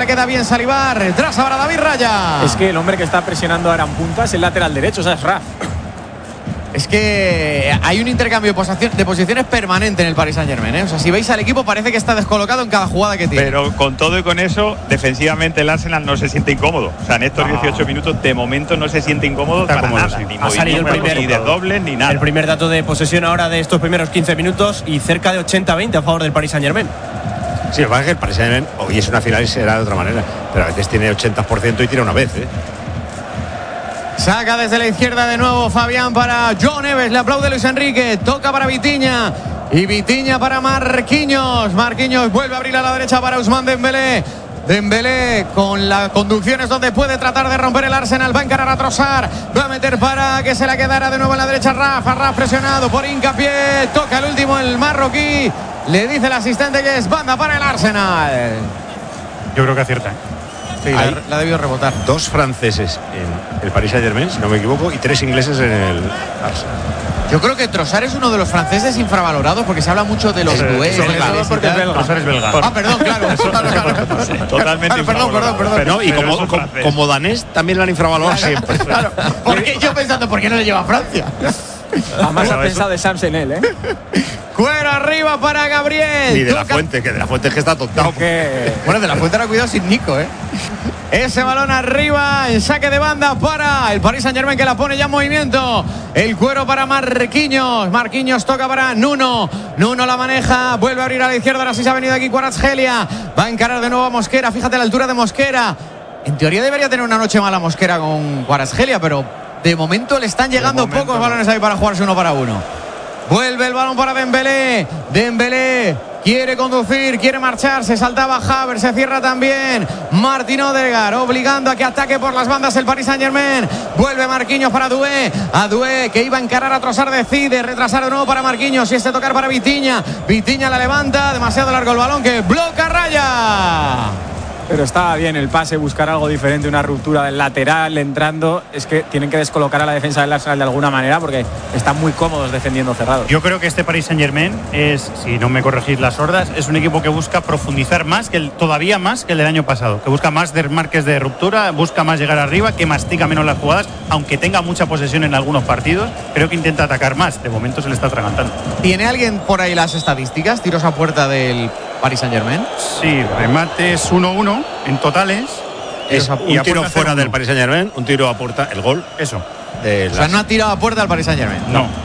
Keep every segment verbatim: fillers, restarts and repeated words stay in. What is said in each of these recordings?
queda bien Salibar. Tras ahora David Raya. Es que el hombre que está presionando ahora en punta es el lateral derecho, o sea, es Raf. Es que hay un intercambio de, posición, de posiciones permanente en el Paris Saint-Germain, ¿eh? O sea, si veis al equipo parece que está descolocado en cada jugada que tiene. Pero con todo y con eso, defensivamente el Arsenal no se siente incómodo. O sea, en estos no. dieciocho minutos de momento no se siente incómodo está para nada. Sí. Ni ha salido el primer, ni de dobles ni nada. El primer dato de posesión ahora de estos primeros quince minutos y cerca de ochenta a veinte a favor del Paris Saint-Germain. Sí, lo que pasa es que el Paris Saint-Germain hoy es una final y será de otra manera. Pero a veces tiene ochenta por ciento y tira una vez, ¿eh? Saca desde la izquierda de nuevo Fabián para John Neves. Le aplaude Luis Enrique. Toca para Vitinha. Y Vitinha para Marquinhos. Marquinhos vuelve a abrir a la derecha para Ousmane Dembélé. Dembélé con la conducción es donde puede tratar de romper el Arsenal. Va a encarar a Trossard. Va a meter para que se la quedara de nuevo en la derecha Rafa. Rafa presionado por Hincapié. Toca el último el marroquí. Le dice el asistente que es banda para el Arsenal. Yo creo que acierta. Sí, la, la ha debido rebotar. Dos franceses en el Paris Saint-Germain, si no me equivoco, y tres ingleses en el Arsenal. Yo creo que Trossard es uno de los franceses infravalorados porque se habla mucho de los sí, duelos. Sí, porque es belga. Trossard es belga. Ah, perdón, claro. claro, claro. Totalmente claro, perdón, perdón, perdón. Pero, no, y como, como, como danés también lo han infravalorado siempre. Claro. Porque yo pensando, ¿por qué no le lleva a Francia? Además ha pensado de Sams en él, ¿eh? Cuero arriba para Gabriel. Ni de Toca... la Fuente, que de la Fuente es que está tontado. Que... Bueno, de la Fuente era cuidado sin Nico, ¿eh? Ese balón arriba, en saque de banda para el Paris Saint-Germain que la pone ya en movimiento. El cuero para Marquinhos. Marquinhos toca para Nuno. Nuno la maneja, vuelve a abrir a la izquierda. Ahora sí se ha venido aquí Kvaratskhelia. Va a encarar de nuevo a Mosquera. Fíjate la altura de Mosquera. En teoría debería tener una noche mala Mosquera con Kvaratskhelia, pero de momento le están llegando momento, pocos balones ahí para jugarse uno para uno. Vuelve el balón para Dembélé. Dembélé quiere conducir, quiere marchar. Se saltaba Havertz, se cierra también Martin Odegaard, obligando a que ataque por las bandas el Paris Saint-Germain. Vuelve Marquinhos para Doué. A Doué que iba a encarar a Trossard, decide retrasar de nuevo para Marquinhos. Y este tocar para Vitinha. Vitinha la levanta. Demasiado largo el balón que bloca Raya. Pero está bien el pase, buscar algo diferente, una ruptura del lateral entrando. Es que tienen que descolocar a la defensa del Arsenal de alguna manera porque están muy cómodos defendiendo cerrados. Yo creo que este Paris Saint-Germain es, si no me corregís las sordas, es un equipo que busca profundizar más, que el, todavía más que el del año pasado, que busca más desmarques de ruptura, busca más llegar arriba, que mastica menos las jugadas, aunque tenga mucha posesión en algunos partidos, creo que intenta atacar más. De momento se le está atragantando. ¿Tiene alguien por ahí las estadísticas? Tiros a puerta del Paris Saint-Germain. Sí, remates uno uno en totales. Es un tiro fuera del Paris Saint-Germain, un tiro a puerta, el gol. Eso. O sea, no ha tirado a puerta al Paris Saint-Germain. No.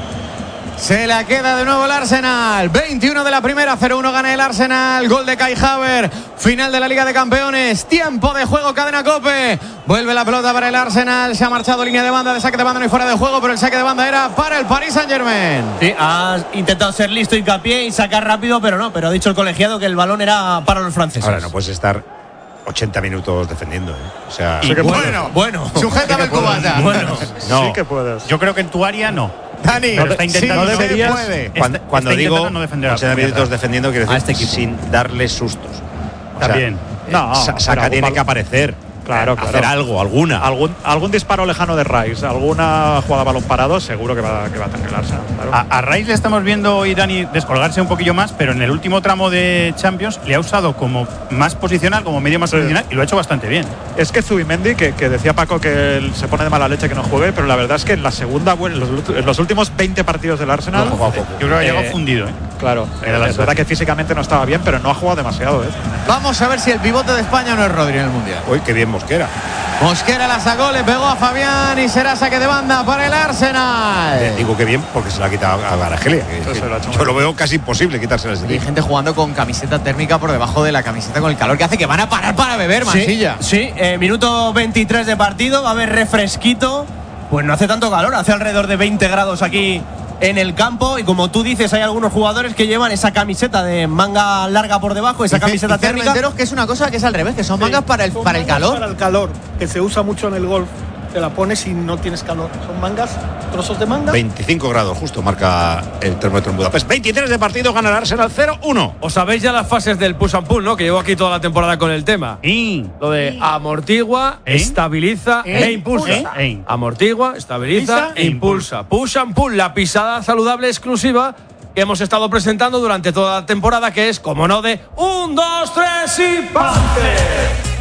Se la queda de nuevo el Arsenal. veintiuno de la primera, cero uno gana el Arsenal. Gol de Kai Havertz. Final de la Liga de Campeones. Tiempo de juego, cadena COPE. Vuelve la pelota para el Arsenal. Se ha marchado línea de banda, de saque de banda no hay fuera de juego, pero el saque de banda era para el Paris Saint-Germain. Sí, ha intentado ser listo, hincapié y sacar rápido, pero no. Pero ha dicho el colegiado que el balón era para los franceses. Ahora no puedes estar ochenta minutos defendiendo, ¿eh? O sea, sí que bueno, bueno, sujétame el cubata. Bueno, no. Sí que puedes. Yo creo que en tu área no. Dani, pero está intentando, sí, no deberías, puede. Cuando, está, cuando está digo no ochenta minutos defendiendo, quiero decir a este equipo, sin darle sustos. O También. Sea, no, Sa Saka tiene que aparecer. Claro, claro. Hacer algo, alguna. Algún, algún disparo lejano de Rice, alguna jugada a balón parado, seguro que va, que va a tener el Arsenal. Claro. A, a Rice le estamos viendo hoy, Dani, descolgarse un poquillo más, pero en el último tramo de Champions le ha usado como más posicional, como medio más sí. posicional, y lo ha hecho bastante bien. Es que Zubimendi, que, que decía Paco que él se pone de mala leche que no juegue, pero la verdad es que en la segunda, bueno, en los, en los últimos veinte partidos del Arsenal, no, yo creo que ha llegado eh, fundido. ¿eh? Claro, eh, es verdad que físicamente no estaba bien, pero no ha jugado demasiado. ¿eh? Vamos a ver si el pivote de España no es Rodri en el Mundial. Uy, qué bien Mosquera. Mosquera la sacó, le pegó a Fabián y será saque de banda para el Arsenal. Eh, digo que bien porque se la ha quitado a Kvaratskhelia. Yo lo lo veo casi imposible quitársela. Hay gente jugando con camiseta térmica por debajo de la camiseta con el calor que hace que van a parar para beber, Mansilla. Sí, sí eh, minuto veintitrés de partido, va a haber refresquito. Pues no hace tanto calor, hace alrededor de veinte grados aquí en el campo, y como tú dices, hay algunos jugadores que llevan esa camiseta de manga larga por debajo, esa dice, camiseta dice térmica. Que es una cosa que es al revés, que son sí, mangas para el, para el calor. Para el calor, que se usa mucho en el golf. Te la pones si no tienes calor. Son mangas, trozos de manga. veinticinco grados justo marca el termómetro en Budapest. veintitrés de partido, gana el Arsenal cero uno. Os sabéis ya las fases del push and pull, ¿no? Que llevo aquí toda la temporada con el tema. Y lo de amortigua, ¿Eh? estabiliza ¿Eh? e impulsa. ¿Eh? Amortigua, estabiliza e impulsa. Push and pull, la pisada saludable exclusiva que hemos estado presentando durante toda la temporada, que es, como no, de un, dos, tres y ¡pante!